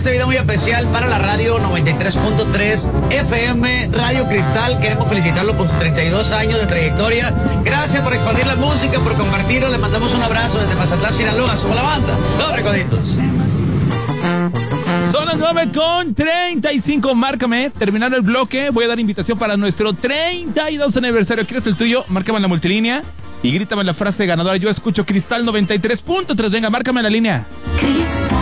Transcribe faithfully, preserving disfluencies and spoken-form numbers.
este video muy especial para la radio noventa y tres punto tres F M Radio Cristal. Queremos felicitarlo por sus treinta y dos años de trayectoria. Gracias por expandir la música, por compartirlo. Le mandamos un abrazo desde Mazatlán, Sinaloa. Somos la banda, Los Recoditos. Son las nueve con treinta y cinco, márcame. Terminando el bloque, voy a dar invitación para nuestro treinta y dos aniversario. ¿Quieres el tuyo? Márcame en la multilínea y grítame la frase ganadora. Yo escucho Cristal noventa y tres punto tres. Venga, márcame en la línea. Cristal.